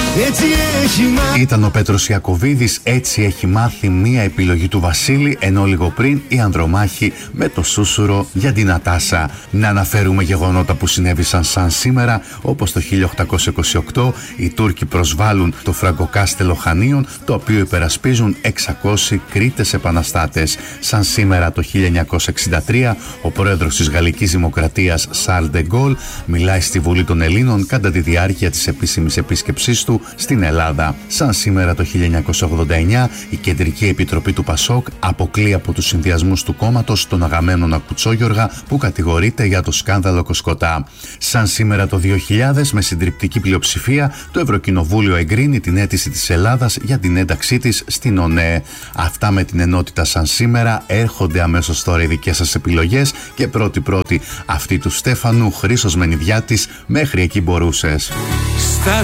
Έτσι έχει μάθει. Ήταν ο Πέτρος Ιακωβίδης, έτσι έχει μάθει, μία επιλογή του Βασίλη, ενώ λίγο πριν η Ανδρομάχη με το σούσουρο για την Νατάσα. Να αναφέρουμε γεγονότα που συνέβησαν σαν σήμερα, όπως το 1828 οι Τούρκοι προσβάλλουν το Φραγκοκάστελο Χανίων, το οποίο υπερασπίζουν 600 Κρήτες επαναστάτες. Σαν σήμερα το 1963 ο πρόεδρος της Γαλλικής Δημοκρατίας Σαρλ ντε Γκόλ μιλάει στη Βουλή των Ελλήνων κατά τη διάρκεια της επίσημης επίσκεψής του στην Ελλάδα. Σαν σήμερα το 1989 η Κεντρική Επιτροπή του Πασόκ αποκλεί από τους συνδυασμούς του κόμματος τον Αγαμένονα Κουτσόγιοργα, που κατηγορείται για το σκάνδαλο Κοσκοτά. Σαν σήμερα το 2000 με συντριπτική πλειοψηφία το Ευρωκοινοβούλιο εγκρίνει την αίτηση της Ελλάδας για την ένταξή της στην ΟΝΕ. Αυτά με την ενότητα σαν σήμερα. Έρχονται αμέσως τώρα οι δικές σας επιλογές και πρώτη αυτή του Στέφανου, Χρήσος Μενιδιάτης, μέχρι εκεί μπορούσες.